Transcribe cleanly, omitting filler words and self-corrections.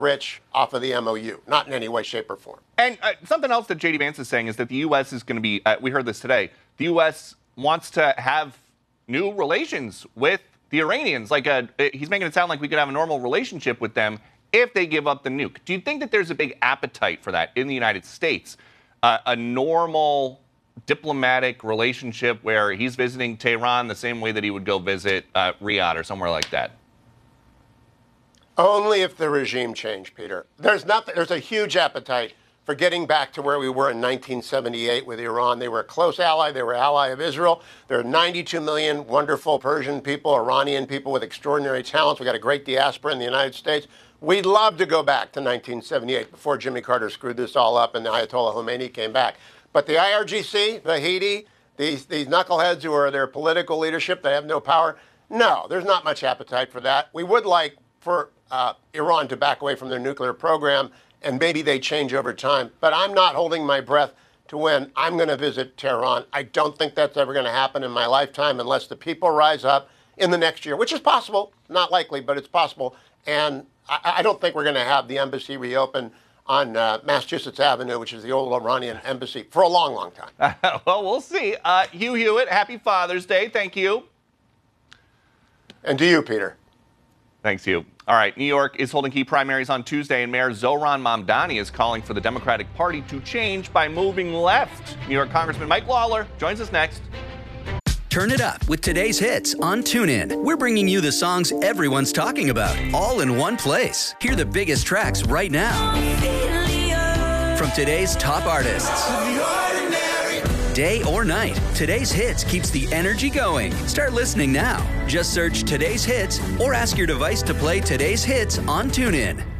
rich off of the MOU, not in any way, shape, or form. And something else that J.D. Vance is saying is that the U.S. is going to be, we heard this today, the U.S. wants to have new relations with the Iranians. He's making it sound like we could have a normal relationship with them if they give up the nuke. Do you think that there's a big appetite for that in the United States? A normal diplomatic relationship where he's visiting Tehran the same way that he would go visit Riyadh or somewhere like that? Only if the regime changed, Peter. There's a huge appetite for getting back to where we were in 1978 with Iran. They were a close ally. They were an ally of Israel. There are 92 million wonderful Persian people, Iranian people with extraordinary talents. We got a great diaspora in the United States. We'd love to go back to 1978 before Jimmy Carter screwed this all up and the Ayatollah Khomeini came back. But the IRGC, the Haiti, these knuckleheads who are their political leadership, they have no power. No, there's not much appetite for that. We would like for Iran to back away from their nuclear program, and maybe they change over time. But I'm not holding my breath to when I'm going to visit Tehran. I don't think that's ever going to happen in my lifetime unless the people rise up in the next year, which is possible, not likely, but it's possible. And I don't think we're going to have the embassy reopen on Massachusetts Avenue, which is the old Iranian embassy, for a long, long time. Well, we'll see. Hugh Hewitt, happy Father's Day. Thank you. And to you, Peter. Thanks, Hugh. All right, New York is holding key primaries on Tuesday, and Mayor Zohran Mamdani is calling for the Democratic Party to change by moving left. New York Congressman Mike Lawler joins us next. Turn it up with today's hits on TuneIn. We're bringing you the songs everyone's talking about, all in one place. Hear the biggest tracks right now from today's top artists. Day or night, today's hits keeps the energy going. Start listening now. Just search today's hits or ask your device to play today's hits on TuneIn.